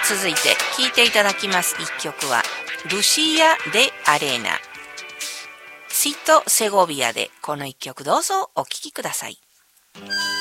続いて聴いていただきます一曲はルシア・デ・アレーナ、シト・セゴビアでこの一曲どうぞお聴きください。